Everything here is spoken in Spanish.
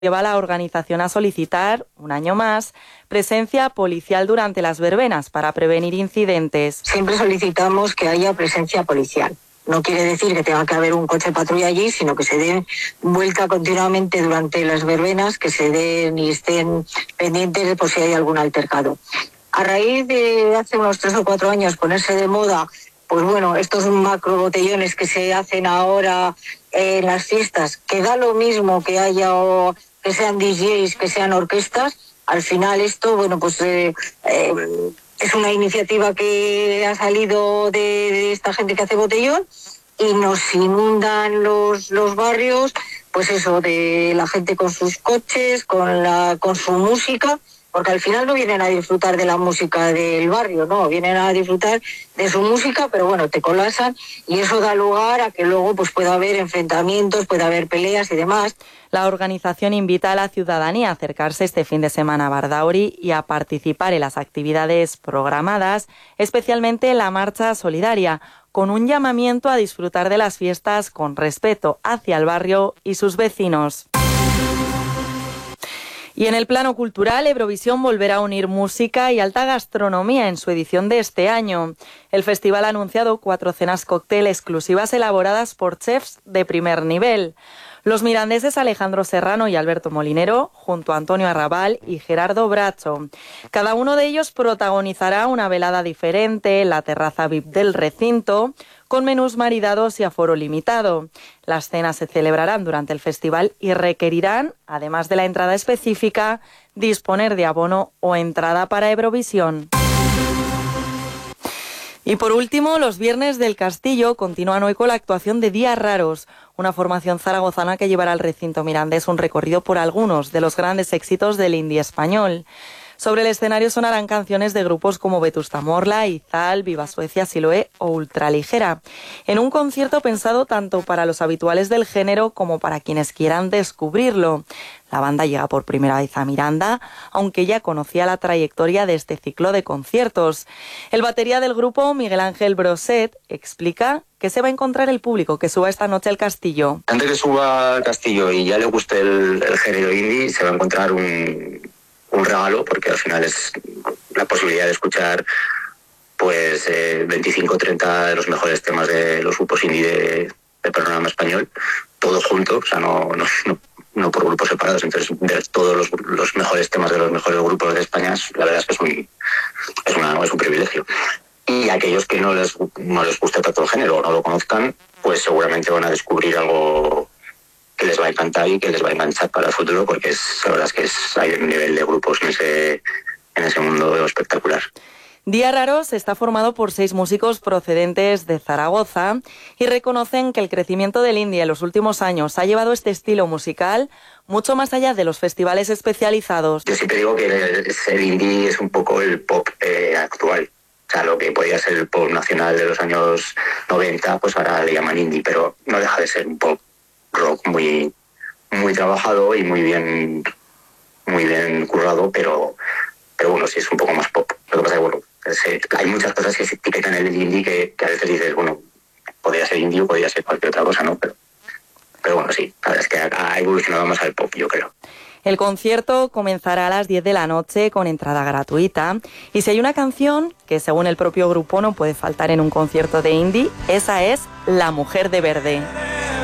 lleva a la organización a solicitar, un año más, presencia policial durante las verbenas para prevenir incidentes. Siempre solicitamos que haya presencia policial. No quiere decir que tenga que haber un coche patrulla allí, sino que se den vuelta continuamente durante las verbenas, que se den y estén pendientes de por si hay algún altercado. A raíz de hace unos 3 o 4 años ponerse de moda, pues bueno, estos macro botellones que se hacen ahora en las fiestas, que da lo mismo que haya o que sean DJs, que sean orquestas, al final esto, bueno, pues es una iniciativa que ha salido de esta gente que hace botellón y nos inundan los barrios, pues eso, de la gente con sus coches, con su música, porque al final no vienen a disfrutar de la música del barrio, no, vienen a disfrutar de su música, pero bueno, te colapsan y eso da lugar a que luego pues pueda haber enfrentamientos, pueda haber peleas y demás. La organización invita a la ciudadanía a acercarse este fin de semana a Bardauri y a participar en las actividades programadas, especialmente en la marcha solidaria, con un llamamiento a disfrutar de las fiestas con respeto hacia el barrio y sus vecinos. Y en el plano cultural, Eurovisión volverá a unir música y alta gastronomía en su edición de este año. El festival ha anunciado 4 cenas cóctel exclusivas elaboradas por chefs de primer nivel. Los mirandeses Alejandro Serrano y Alberto Molinero, junto a Antonio Arrabal y Gerardo Bracho. Cada uno de ellos protagonizará una velada diferente en la terraza VIP del recinto, con menús maridados y aforo limitado. Las cenas se celebrarán durante el festival y requerirán, además de la entrada específica, disponer de abono o entrada para Eurovisión. Y por último, los Viernes del Castillo continúan hoy con la actuación de Días Raros, una formación zaragozana que llevará al recinto mirandés un recorrido por algunos de los grandes éxitos del indie español. Sobre el escenario sonarán canciones de grupos como Vetusta Morla, Izal, Viva Suecia, Siloé o Ultraligera, en un concierto pensado tanto para los habituales del género como para quienes quieran descubrirlo. La banda llega por primera vez a Miranda, aunque ya conocía la trayectoria de este ciclo de conciertos. El batería del grupo, Miguel Ángel Broset, explica que se va a encontrar el público que suba esta noche al Castillo. Antes que suba al Castillo y ya le guste el género indie, se va a encontrar un regalo, porque al final es la posibilidad de escuchar pues 25 o 30 de los mejores temas de los grupos indie de panorama español, todos juntos, o sea, no por grupos separados. Entonces, ver todos los mejores temas de los mejores grupos de España, la verdad es que es un privilegio. Y aquellos que no les guste tanto el género o no lo conozcan, pues seguramente van a descubrir algo que les va a encantar y que les va a enganchar para el futuro, porque la verdad es que hay un nivel de grupos en ese mundo espectacular. Días Raros está formado por 6 músicos procedentes de Zaragoza y reconocen que el crecimiento del indie en los últimos años ha llevado este estilo musical mucho más allá de los festivales especializados. Yo siempre digo que el indie es un poco el pop actual. O sea, lo que podía ser el pop nacional de los años 90, pues ahora le llaman indie, pero no deja de ser un pop rock muy, muy trabajado y muy bien currado, pero bueno, sí es un poco más pop. Lo que pasa es que, bueno, hay muchas cosas que se etiquetan en el indie que a veces dices, bueno, podría ser indie o podría ser cualquier otra cosa, ¿no? Pero bueno, sí, la verdad es que ha evolucionado más al pop, yo creo. El concierto comenzará a las 10 de la noche con entrada gratuita y si hay una canción que según el propio grupo no puede faltar en un concierto de indie, esa es La Mujer de Verde.